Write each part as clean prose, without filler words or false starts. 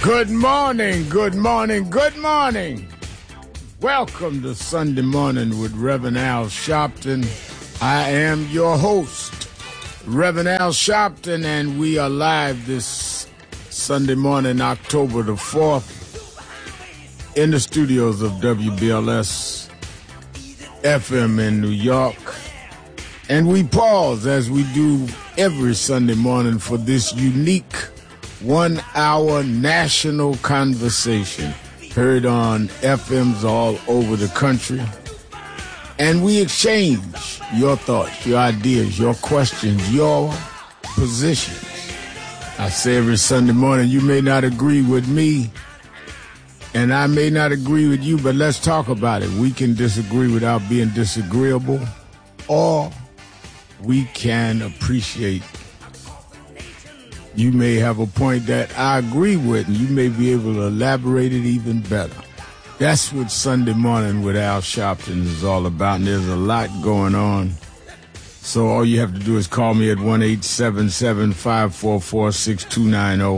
Good morning, good morning, good morning. Welcome to Sunday Morning with Reverend Al Sharpton. I am your host, Reverend Al Sharpton, and we are live this Sunday morning, October the 4th, in the studios of WBLS FM in New York. And we pause, as we do every Sunday morning, for this unique 1-hour national conversation heard on FMs all over the country. And we exchange your thoughts, your ideas, your questions, your positions. I say every Sunday morning, you may not agree with me, and I may not agree with you, but let's talk about it. We can disagree without being disagreeable, or we can appreciate. You may have a point that I agree with, and you may be able to elaborate it even better. That's what Sunday Morning with Al Sharpton is all about, and there's a lot going on. So all you have to do is call me at 1-877-544-6290,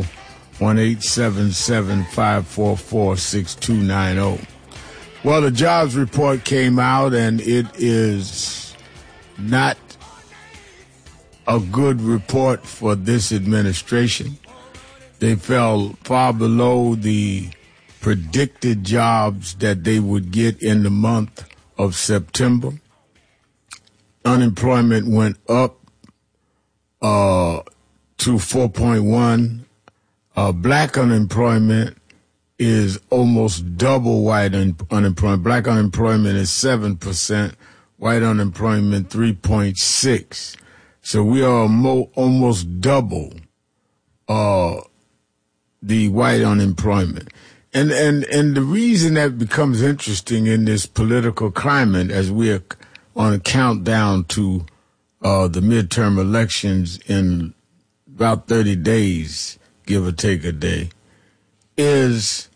1-877-544-6290. Well, the jobs report came out, and it is not a good report for this administration. They fell far below the predicted jobs that they would get in the month of September. Unemployment went up to 4.1. Black unemployment is almost double white unemployment. Black unemployment is 7%, white unemployment 3.6%. So we are almost double the white unemployment. And the reason that becomes interesting in this political climate, as we are on a countdown to the midterm elections in about 30 days, give or take a day, is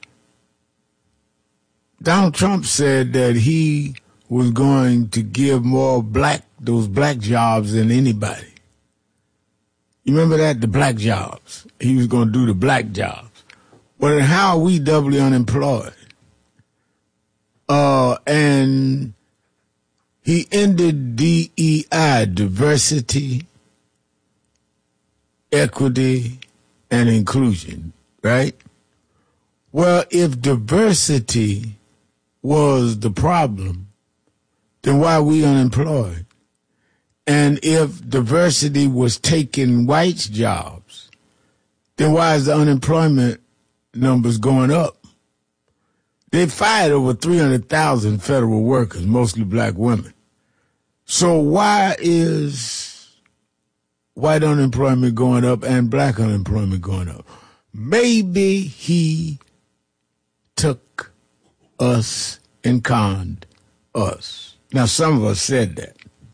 Donald Trump said that he was going to give more those black jobs than anybody. You remember that? The black jobs. He was going to do the black jobs. But how are we doubly unemployed? And he ended DEI, diversity, equity, and inclusion, right? Well, if diversity was the problem, then why are we unemployed? And if diversity was taking whites' jobs, then why is the unemployment numbers going up? They fired over 300,000 federal workers, mostly black women. So why is white unemployment going up and black unemployment going up? Maybe he took us and conned us. Now, some of us said that.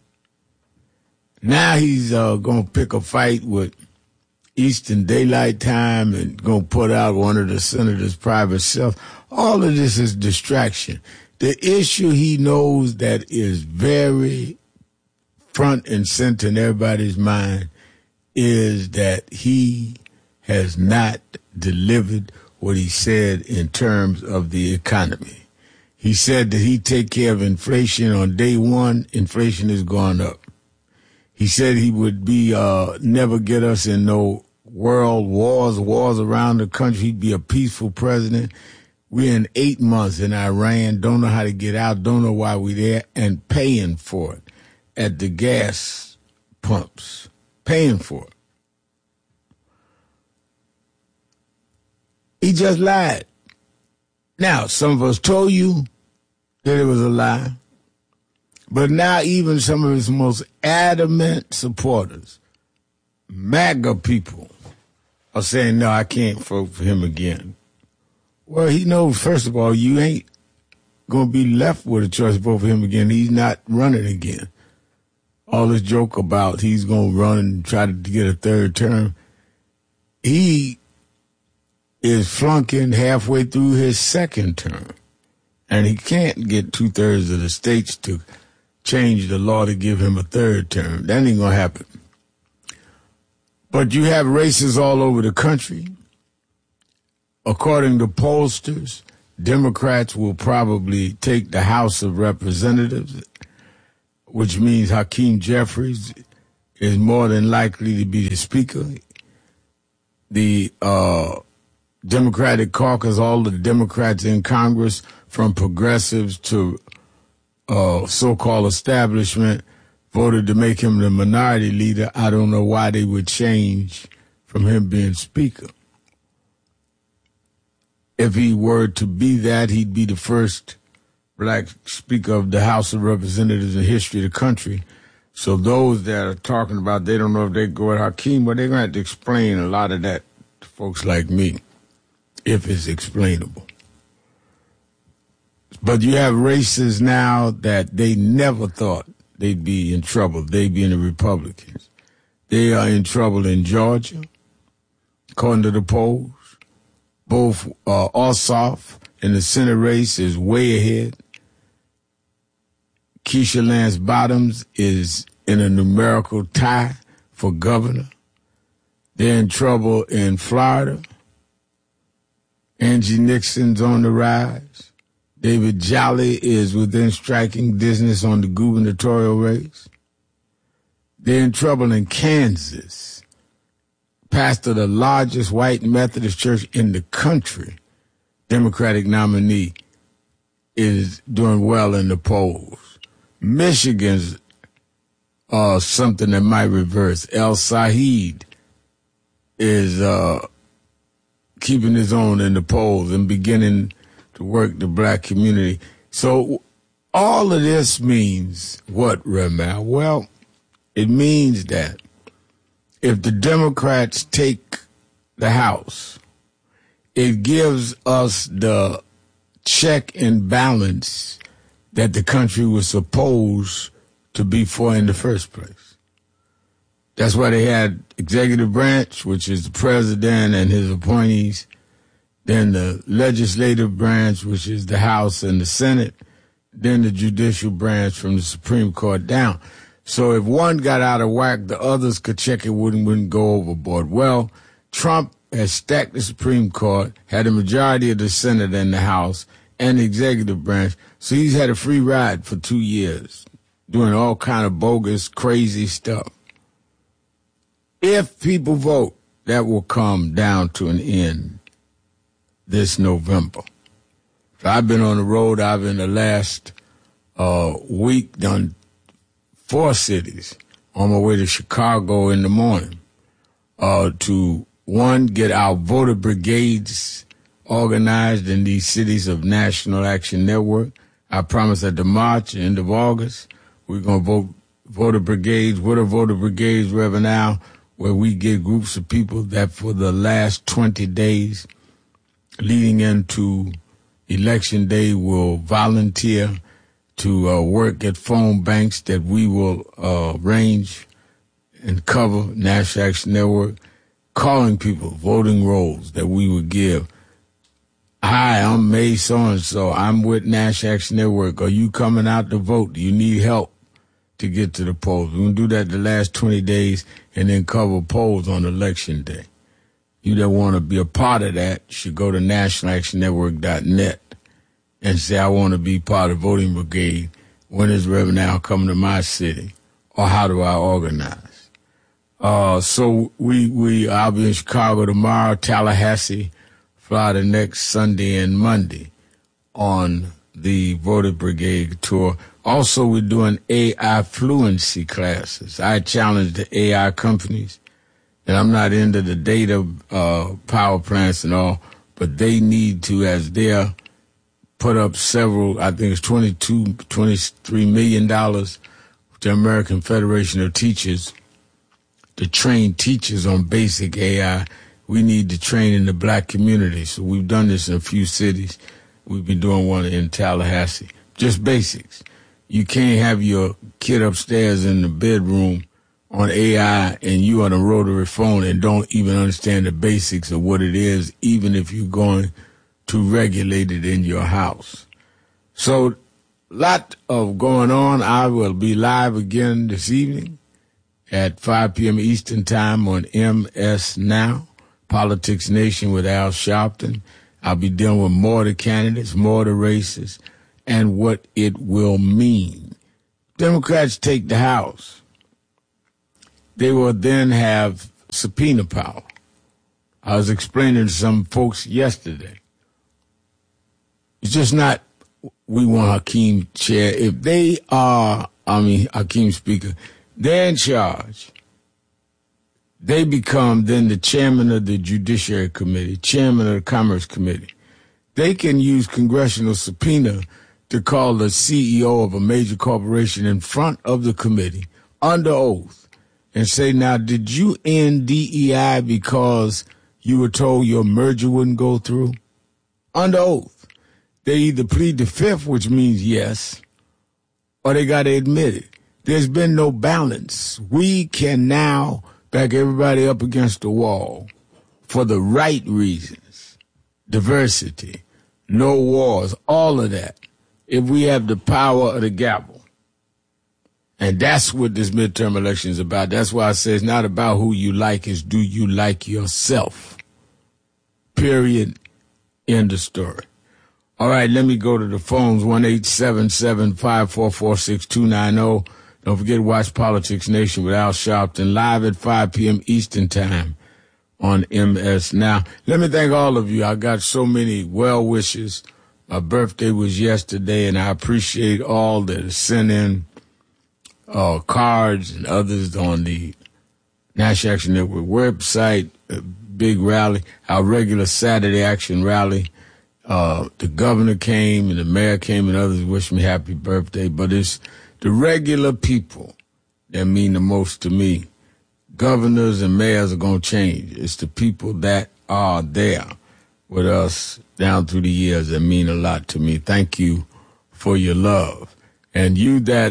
Now he's going to pick a fight with Eastern Daylight Time and going to put out one of the senator's private cells. All of this is distraction. The issue he knows that is very front and center in everybody's mind is that he has not delivered what he said in terms of the economy. He said that he'd take care of inflation on day one. Inflation is going up. He said he would be never get us in no world wars around the country. He'd be a peaceful president. We're in 8 months in Iran, don't know how to get out, don't know why we're there, and paying for it at the gas pumps, paying for it. He just lied. Now, some of us told you that it was a lie. But now even some of his most adamant supporters, MAGA people, are saying, no, I can't vote for him again. Well, he knows, first of all, you ain't going to be left with a choice to vote for him again. He's not running again. All this joke about he's going to run and try to get a third term. He is flunking halfway through his second term. And he can't get 2/3 of the states to change the law to give him a third term. That ain't going to happen. But you have races all over the country according to pollsters, Democrats will probably take the House of Representatives, which means Hakeem Jeffries is more than likely to be the Speaker. The Democratic caucus, all the Democrats in Congress, from progressives to so-called establishment, voted to make him the minority leader. I don't know why they would change from him being Speaker. If he were to be that, he'd be the first black Speaker of the House of Representatives in the history of the country. So those that are talking about they don't know if they go with Hakeem, well, they're going to have to explain a lot of that to folks like me, if it's explainable. But you have races now that they never thought they'd be in trouble. They'd be in the Republicans. They are in trouble in Georgia, according to the polls. Both Ossoff in the Senate race is way ahead. Keisha Lance Bottoms is in a numerical tie for governor. They're in trouble in Florida. Angie Nixon's on the rise. David Jolly is within striking distance on the gubernatorial race. They're in trouble in Kansas. Pastor of the largest white Methodist church in the country, Democratic nominee, is doing well in the polls. Michigan's something that might reverse. El Said is keeping his own in the polls and beginning to work the black community. So all of this means what, Remal? Well, it means that if the Democrats take the House, it gives us the check and balance that the country was supposed to be for in the first place. That's why they had executive branch, which is the president and his appointees, then the legislative branch, which is the House and the Senate, then the judicial branch from the Supreme Court down. So if one got out of whack, the others could check it, wouldn't go overboard. Well, Trump has stacked the Supreme Court, had a majority of the Senate and the House, and the executive branch. So he's had a free ride for 2 years, doing all kind of bogus, crazy stuff. If people vote, that will come down to an end this November. So I've been on the road. I've in the last week done 4 cities on my way to Chicago in the morning to, one, get our voter brigades organized in these cities of National Action Network. I promise at the March, end of August, we're going to vote voter brigades. What are voter brigades, Reverend Al? Where we get groups of people that for the last 20 days leading into Election Day will volunteer to work at phone banks that we will arrange and cover, National Action Network, calling people, voting rolls that we would give. Hi, I'm May so-and-so. I'm with National Action Network. Are you coming out to vote? Do you need help to get to the polls? We're going to do that the last 20 days and then cover polls on Election Day. You that want to be a part of that should go to nationalactionnetwork.net and say, I want to be part of voting brigade. When is Reverend Al coming to my city? Or how do I organize? So I'll be in Chicago tomorrow, Tallahassee, Florida next Sunday and Monday on the voter brigade tour. Also, we're doing AI fluency classes. I challenge the AI companies, and I'm not into the data power plants and all, but they need to, as they're put up several, I think it's $23 million to the American Federation of Teachers to train teachers on basic AI. We need to train in the black community. So we've done this in a few cities. We've been doing one in Tallahassee. Just basics. You can't have your kid upstairs in the bedroom on AI and you on a rotary phone and don't even understand the basics of what it is, even if you're going to regulate it in your house. So, lot of going on. I will be live again this evening at 5 p.m. Eastern Time on MS Now. Politics Nation with Al Sharpton. I'll be dealing with more of the candidates, more of the races, and what it will mean. Democrats take the House. They will then have subpoena power. I was explaining to some folks yesterday. It's just not, we want Hakeem chair. If they are, Hakeem speaker, they're in charge. They become then the chairman of the Judiciary Committee, chairman of the Commerce Committee. They can use congressional subpoena to call the CEO of a major corporation in front of the committee under oath and say, now, did you end DEI because you were told your merger wouldn't go through? Under oath. They either plead the fifth, which means yes, or they got to admit it. There's been no balance. We can now back everybody up against the wall for the right reasons. Diversity, no wars, all of that. If we have the power of the gavel. And that's what this midterm election is about. That's why I say it's not about who you like, it's do you like yourself. Period. End of story. All right, let me go to the phones, 1-877-544-6290. Don't forget to watch Politics Nation with Al Sharpton live at 5 p.m. Eastern Time on MS Now. Let me thank all of you. I got so many well wishes. My birthday was yesterday, and I appreciate all that sent in cards and others on the National Action Network website, a big rally, our regular Saturday Action rally. The governor came and the mayor came and others wished me happy birthday, but it's the regular people that mean the most to me. Governors and mayors are going to change. It's the people that are there with us down through the years that mean a lot to me. Thank you for your love. And you that,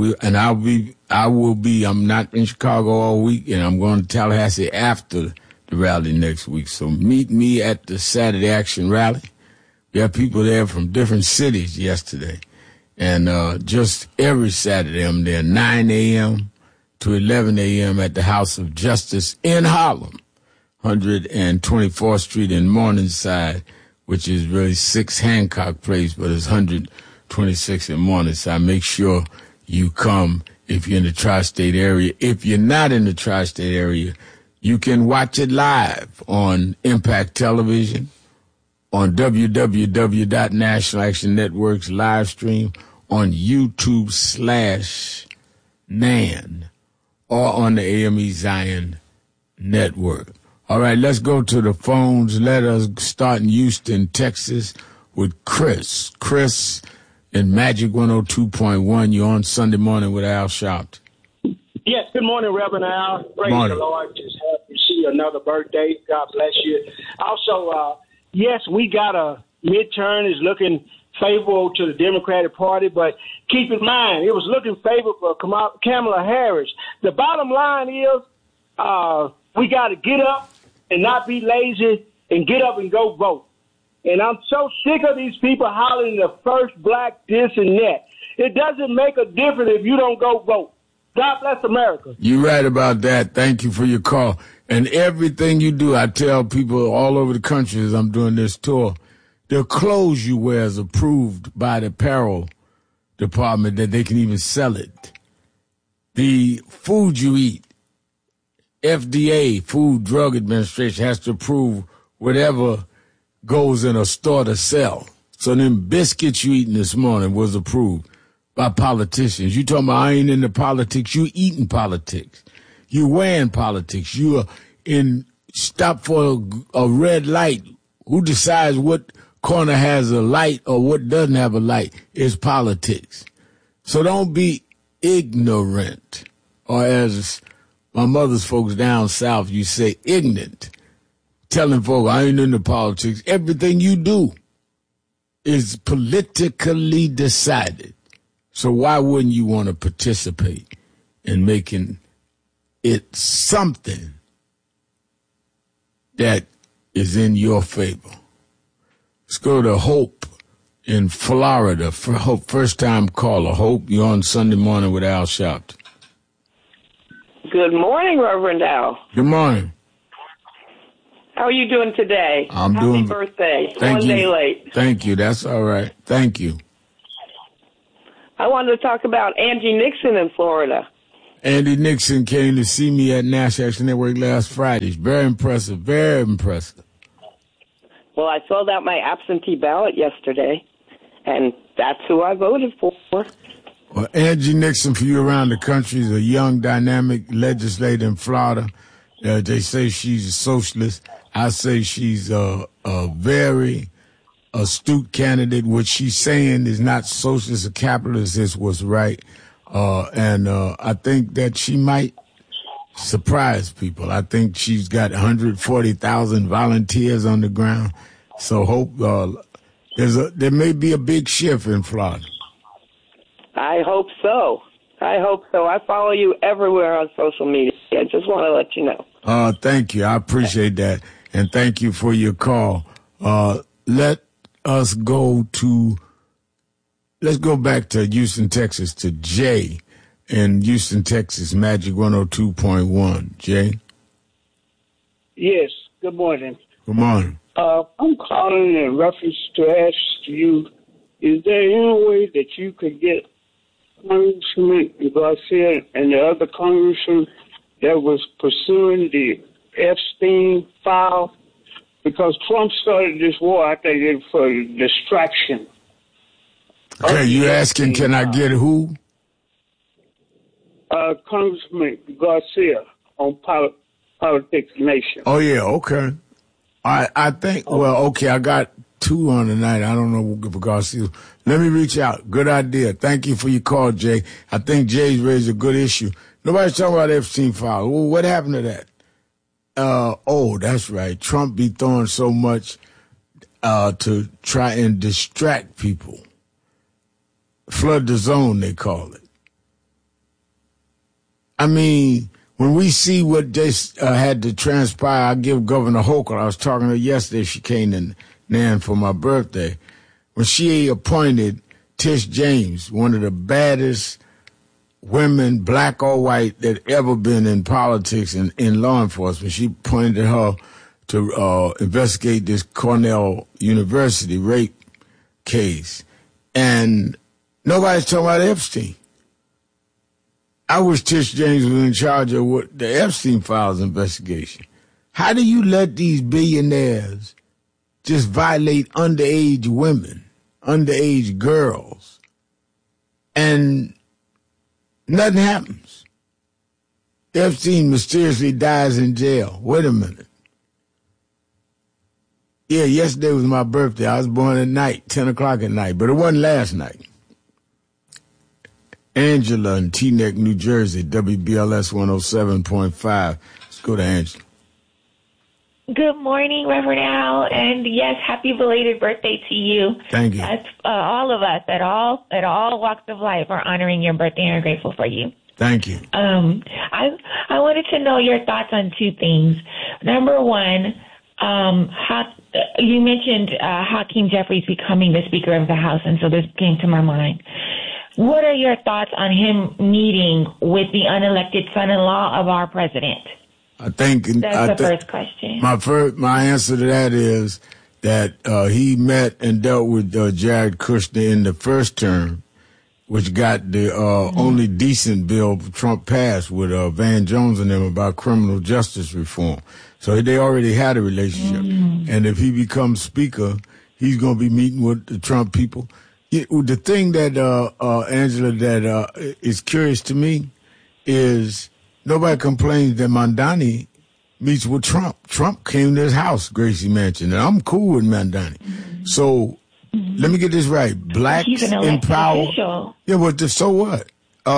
I'm not in Chicago all week, and I'm going to Tallahassee after the rally next week. So meet me at the Saturday Action rally. We have people there from different cities yesterday. And just every Saturday I'm there, 9 a.m. to 11 a.m. at the House of Justice in Harlem, 124th Street in Morningside, which is really 6 Hancock Place, but it's 126 in Morningside. Make sure you come if you're in the tri-state area. If you're not in the tri-state area, you can watch it live on Impact Television, on www.National Action Network's live stream, on YouTube/NAN, or on the AME Zion Network. All right, let's go to the phones. Let us start in Houston, Texas, with Chris. Chris in Magic 102.1. You're on Sunday Morning with Al Sharpton. Yes, good morning, Reverend Al. Praise morning. the Lord. Just happy to see another birthday. God bless you. Also, yes, we got a midterm. Is looking favorable to the Democratic Party, but keep in mind, it was looking favorable for Kamala Harris. The bottom line is we got to get up and not be lazy and get up and go vote. And I'm so sick of these people hollering the first black this and that. It doesn't make a difference if you don't go vote. God bless America. You're right about that. Thank you for your call. And everything you do, I tell people all over the country as I'm doing this tour, the clothes you wear is approved by the apparel department that they can even sell it. The food you eat, FDA, Food Drug Administration, has to approve whatever goes in a store to sell. So them biscuits you eating this morning was approved by politicians. You talking about I ain't into politics, you eating politics. You wearing politics. You are stop for a red light. Who decides what corner has a light or what doesn't have a light is politics. So don't be ignorant, or as my mother's folks down south, you say ignorant. Telling folks I ain't into politics. Everything you do is politically decided. So why wouldn't you want to participate in making it something that is in your favor? Let's go to Hope in Florida. First time caller. Hope, you're on Sunday Morning with Al Sharpton. Good morning, Reverend Al. Good morning. How are you doing today? Happy birthday. Thank you. One day late. Thank you. That's all right. Thank you. I wanted to talk about Angie Nixon in Florida. Andy Nixon came to see me at National Action Network last Friday. Very impressive. Very impressive. Well, I filled out my absentee ballot yesterday, and that's who I voted for. Well, Angie Nixon, for you around the country, is a young, dynamic legislator in Florida. They say she's a socialist. I say she's a very astute candidate. What she's saying is not socialist or capitalist, is what's right. And I think that she might surprise people. I think she's got 140,000 volunteers on the ground. So hope there may be a big shift in Florida. I hope so. I follow you everywhere on social media. I just want to let you know. Thank you. I appreciate that. And thank you for your call. Let's go back to Houston, Texas, to Jay in Houston, Texas, Magic 102.1. Jay? Yes, good morning. Good morning. I'm calling in reference to ask you, is there any way that you could get Congressman Garcia and the other congressman that was pursuing the Epstein file? Because Trump started this war, I think, it for distraction. Okay, you asking, can I get who? Congressman Garcia on Politics Nation. Oh, yeah, okay. I think, I got two on tonight. I don't know if Garcia. Let me reach out. Good idea. Thank you for your call, Jay. I think Jay's raised a good issue. Nobody's talking about Epstein file. Well, what happened to that? That's right. Trump be throwing so much to try and distract people. Flood the zone, they call it. I mean, when we see what this had to transpire, I give Governor Hochul, I was talking to her yesterday, she came in Nan for my birthday, when she appointed Tish James, one of the baddest women, black or white, that ever been in politics and in law enforcement. She appointed her to investigate this Cornell University rape case. And nobody's talking about Epstein. I wish Tish James was in charge of the Epstein files investigation. How do you let these billionaires just violate underage women, underage girls, and nothing happens? Epstein mysteriously dies in jail. Wait a minute. Yeah, yesterday was my birthday. I was born at night, 10 o'clock at night, but it wasn't last night. Angela in Teaneck, New Jersey, WBLS 107.5. Let's go to Angela. Good morning, Reverend Al, and yes, happy belated birthday to you. Thank you. That's, all of us at all walks of life are honoring your birthday and are grateful for you. Thank you. I wanted to know your thoughts on two things. Number one, you mentioned Hakeem Jeffries becoming the Speaker of the House, and so this came to my mind. What are your thoughts on him meeting with the unelected son-in-law of our president? I think that's the first question. My answer to that is that he met and dealt with Jared Kushner in the first term, which got the only decent bill Trump passed with Van Jones and them about criminal justice reform. So they already had a relationship. And if he becomes Speaker, he's going to be meeting with the Trump people. The thing that, Angela, that is curious to me is nobody complains that Mamdani meets with Trump. Trump came to his house, Gracie Mansion, and I'm cool with Mamdani. So let me get this right. Blacks in power. Official. Yeah, but so what?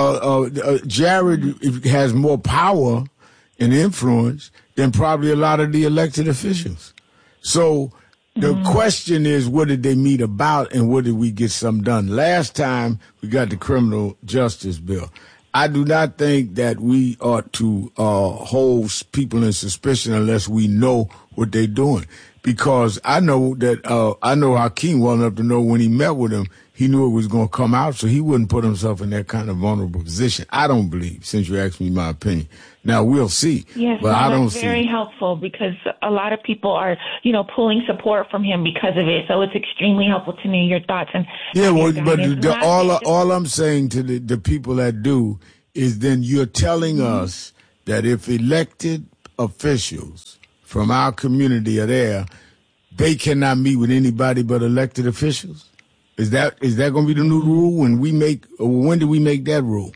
Jared has more power and influence than probably a lot of the elected officials. So the question is, what did they meet about and what did we get some done? Last time we got the criminal justice bill. I do not think that we ought to hold people in suspicion unless we know what they're doing. Because I know that I know Hakeem well enough to know when he met with him, he knew it was going to come out, so he wouldn't put himself in that kind of vulnerable position. I don't believe, since you asked me my opinion. Now we'll see. Yes, but I don't see. That's very helpful because a lot of people are, pulling support from him because of it. So it's extremely helpful to me. Your thoughts and all I'm saying to the people that do is then you're telling us that if elected officials from our community are there, they cannot meet with anybody but elected officials. Is that going to be the new rule when do we make that rule?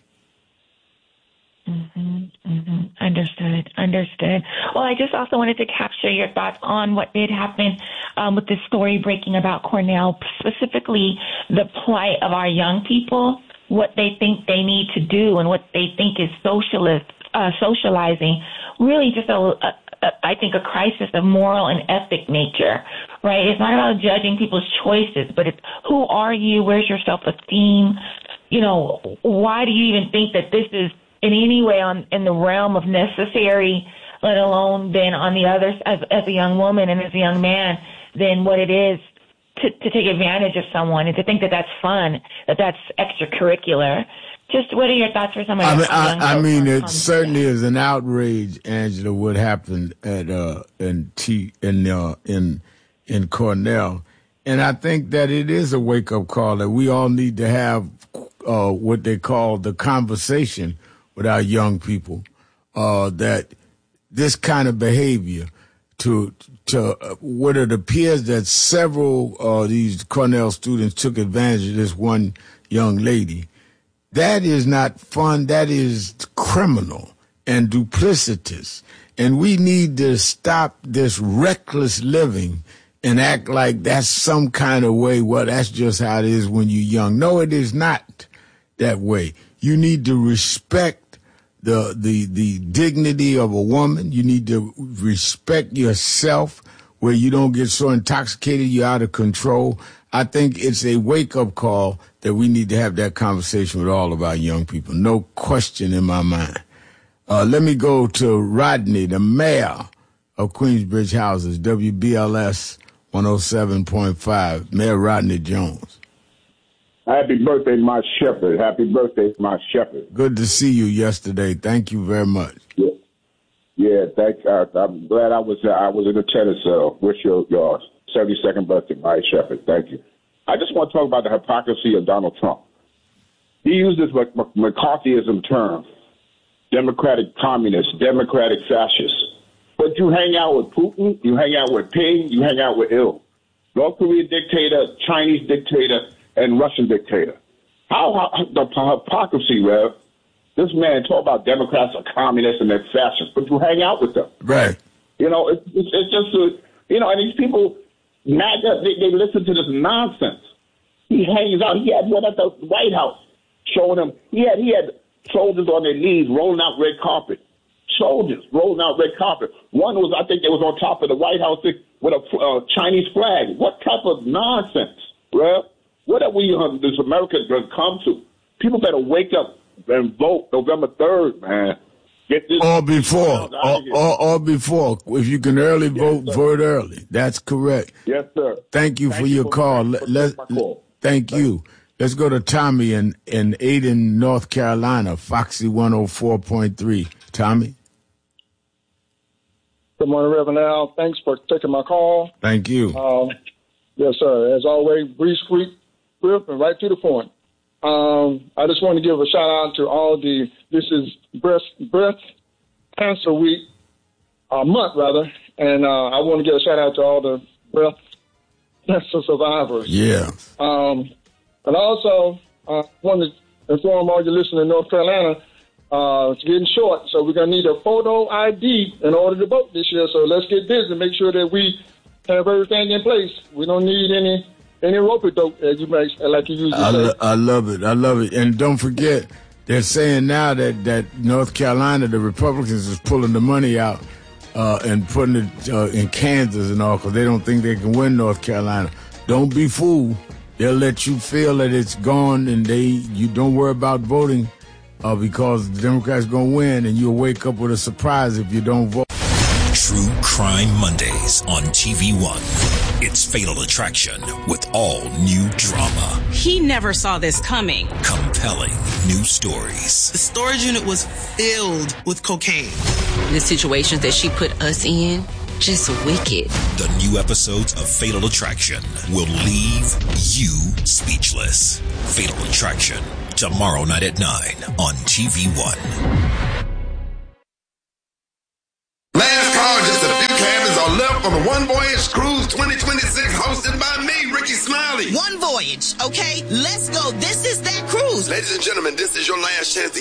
Understood. Well, I just also wanted to capture your thoughts on what did happen with the story breaking about Cornell, specifically the plight of our young people, what they think they need to do and what they think is socializing. Really just I think a crisis of moral and ethic nature, right? It's not about judging people's choices, but it's who are you? Where's your self-esteem? Why do you even think that this is in any way in the realm of necessary, let alone then on the other, as a young woman and as a young man, than what it is to take advantage of someone and to think that that's fun, that that's extracurricular. Just what are your thoughts for some of that? I mean, it certainly is an outrage, Angela, what happened at in Cornell, and I think that it is a wake up call that we all need to have what they call the conversation with our young people. That this kind of behavior to what it appears that several these Cornell students took advantage of this one young lady. That is not fun. That is criminal and duplicitous. And we need to stop this reckless living and act like that's some kind of way. Well, that's just how it is when you're young. No, it is not that way. You need to respect the dignity of a woman. You need to respect yourself where you don't get so intoxicated you're out of control. I think it's a wake-up call that we need to have that conversation with all of our young people. No question in my mind. Let me go to Rodney, the mayor of Queensbridge Houses, WBLS 107.5, Mayor Rodney Jones. Happy birthday, my shepherd. Happy birthday, my shepherd. Good to see you yesterday. Thank you very much. Yeah, thanks. I'm glad I was in attendance. Wish your 72nd birthday, my shepherd. Thank you. I just want to talk about the hypocrisy of Donald Trump. He used this McCarthyism term, democratic communist, democratic fascist. But you hang out with Putin, you hang out with Ping, you hang out with Il. North Korean dictator, Chinese dictator, and Russian dictator. How the hypocrisy, Rev? This man talk about Democrats are communists and they're fascists, but you hang out with them. Right. It's just, and these people, they listen to this nonsense. He hangs out. He had one at the White House showing him. He had soldiers on their knees rolling out red carpet. Soldiers rolling out red carpet. One was, I think, they was on top of the White House with a Chinese flag. What type of nonsense, Rev? What are we, this America, going to come to? People better wake up and vote November 3rd, man. Get this or before. If you can early vote, vote early. That's correct. Yes, sir. Thank you for your call. Thank you. Let's go to Tommy in Aden, North Carolina, Foxy 104.3. Tommy? Good morning, Reverend Al. Thanks for taking my call. Thank you. Yes, sir. As always, brief, sweet, and right to the point. I just want to give a shout out to all this is breast cancer week, month rather, and I want to give a shout out to all the breast cancer survivors. Yeah. And also, I want to inform all your listeners in North Carolina, it's getting short, so we're going to need a photo ID in order to vote this year. So let's get busy and make sure that we have everything in place. We don't need any rope-a-dope, as you make, like you usually say. I love it. And don't forget, they're saying now that North Carolina, the Republicans is pulling the money out and putting it in Kansas and all because they don't think they can win North Carolina. Don't be fooled. They'll let you feel that it's gone and you don't worry about voting because the Democrats going to win and you'll wake up with a surprise if you don't vote. True Crime Mondays on TV1. It's It's Fatal Attraction with all new drama. He never saw this coming. Compelling new stories. The storage unit was filled with cocaine. The situations that she put us in, just wicked. The new episodes of Fatal Attraction will leave you speechless. Fatal Attraction, tomorrow night at 9 on TV One. Last call, just a few cabins are left on the One Voyage Cruise 2026 hosted by me, Ricky Smiley. One voyage, okay? Let's go. This is that cruise. Ladies and gentlemen, this is your last chance to